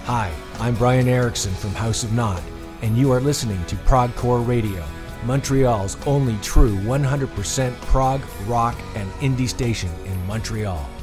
Hi, I'm Brian Erickson from House of Nod, and you are listening to Progcore Radio, Montreal's only true 100% prog, rock, and indie station in Montreal.